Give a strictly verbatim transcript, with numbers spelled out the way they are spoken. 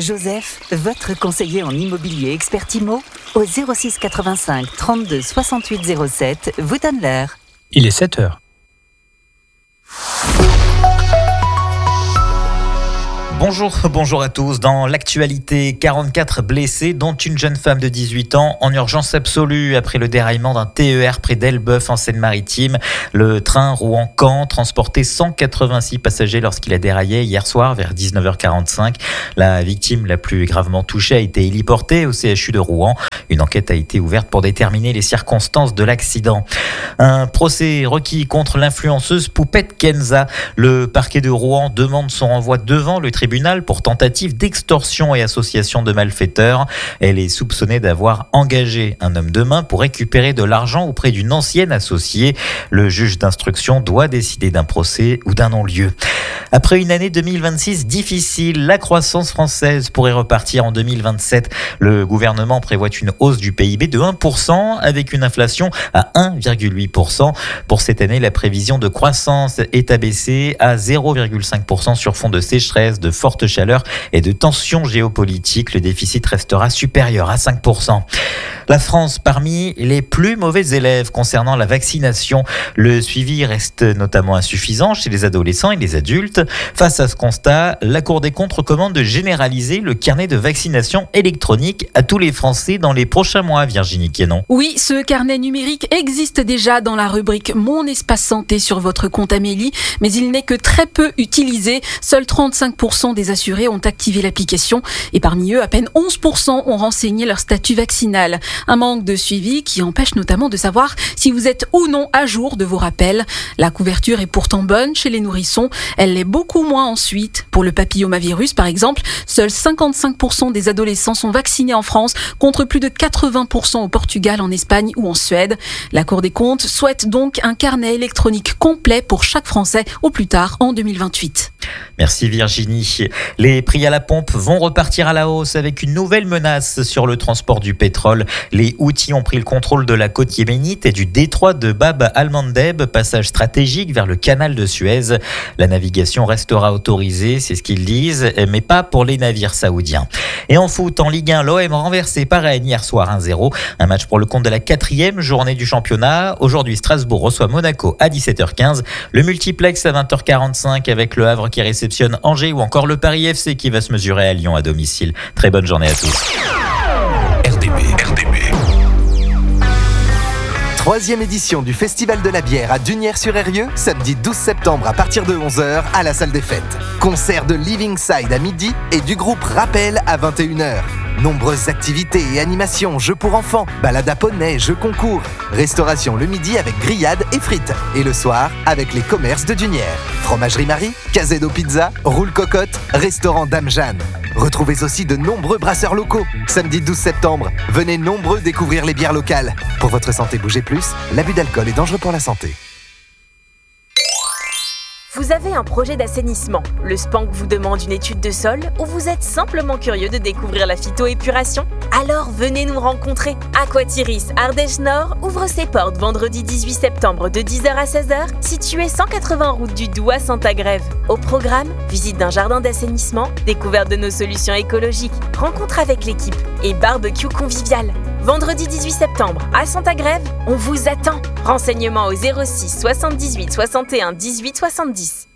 Joseph, votre conseiller en immobilier expert IMO, au zéro six quatre-vingt-cinq trente-deux soixante-huit zéro sept, vous donne l'heure. Il est sept heures. Bonjour, bonjour à tous. Dans l'actualité, quarante-quatre blessés, dont une jeune femme de dix-huit ans, en urgence absolue après le déraillement d'un T E R près d'Elbeuf en Seine-Maritime. Le train Rouen-Caen transportait cent quatre-vingt-six passagers lorsqu'il a déraillé hier soir vers dix-neuf heures quarante-cinq. La victime la plus gravement touchée a été héliportée au C H U de Rouen. Une enquête a été ouverte pour déterminer les circonstances de l'accident. Un procès requis contre l'influenceuse Poupette Kenza. Le parquet de Rouen demande son renvoi devant le tribunal pour tentative d'extorsion et association de malfaiteurs. Elle est soupçonnée d'avoir engagé un homme de main pour récupérer de l'argent auprès d'une ancienne associée. Le juge d'instruction doit décider d'un procès ou d'un non-lieu. Après une année deux mille vingt-six difficile, la croissance française pourrait repartir en deux mille vingt-sept. Le gouvernement prévoit une hausse du P I B de un pour cent avec une inflation à un virgule huit pour cent. Pour cette année, la prévision de croissance est abaissée à zéro virgule cinq pour cent sur fond de sécheresse, de forte chaleur et de tensions géopolitiques. Le déficit restera supérieur à cinq pour cent. La France parmi les plus mauvais élèves concernant la vaccination. Le suivi reste notamment insuffisant chez les adolescents et les adultes. Face à ce constat, la Cour des comptes recommande de généraliser le carnet de vaccination électronique à tous les Français dans les prochains mois. Virginie Quénon. Oui, ce carnet numérique existe déjà dans la rubrique Mon espace santé sur votre compte Amélie, mais il n'est que très peu utilisé. Seuls trente-cinq pour cent des assurés ont activé l'application et parmi eux, à peine onze pour cent ont renseigné leur statut vaccinal. Un manque de suivi qui empêche notamment de savoir si vous êtes ou non à jour de vos rappels. La couverture est pourtant bonne chez les nourrissons. Elle l'est beaucoup moins ensuite. Pour le papillomavirus, par exemple, seuls cinquante-cinq pour cent des adolescents sont vaccinés en France contre plus de quatre-vingts pour cent au Portugal, en Espagne ou en Suède. La Cour des comptes souhaite donc un carnet électronique complet pour chaque Français au plus tard en deux mille vingt-huit. Merci Virginie. Les prix à la pompe vont repartir à la hausse avec une nouvelle menace sur le transport du pétrole. Les Houthis ont pris le contrôle de la côte yéménite et du détroit de Bab al-Mandeb, passage stratégique vers le canal de Suez. La navigation restera autorisée, c'est ce qu'ils disent, mais pas pour les navires saoudiens. Et en foot, en Ligue un, l'O M renversé par Rennes hier soir un zéro. Un match pour le compte de la quatrième journée du championnat. Aujourd'hui, Strasbourg reçoit Monaco à dix-sept heures quinze. Le multiplex à vingt heures quarante-cinq avec le Havre qui réceptionne Angers ou encore le Paris F C qui va se mesurer à Lyon à domicile. Très bonne journée à tous. R D B, R D B. Troisième édition du Festival de la bière à Dunières-sur-Eyrieux, samedi douze septembre à partir de onze heures à la salle des fêtes. Concert de Living Side à midi et du groupe Rappel à vingt et une heures. Nombreuses activités et animations, jeux pour enfants, balades à poney, jeux concours. Restauration le midi avec grillades et frites. Et le soir, avec les commerces de Dunières. Fromagerie Marie, Casedo Pizza, Roule Cocotte, restaurant Dame Jeanne. Retrouvez aussi de nombreux brasseurs locaux. Samedi douze septembre, venez nombreux découvrir les bières locales. Pour votre santé, bougez plus, l'abus d'alcool est dangereux pour la santé. Vous avez un projet d'assainissement, le Spank vous demande une étude de sol ou vous êtes simplement curieux de découvrir la phytoépuration? Alors venez nous rencontrer. Aquatiris Ardèche Nord ouvre ses portes vendredi dix-huit septembre de dix heures à seize heures, situé cent quatre-vingts route du Doubs à Saint-Agrève. Au programme, visite d'un jardin d'assainissement, découverte de nos solutions écologiques, rencontre avec l'équipe et barbecue convivial. Vendredi dix-huit septembre à Saint-Agrève, on vous attend. Renseignements au zéro six soixante-dix-huit soixante et un dix-huit soixante-dix.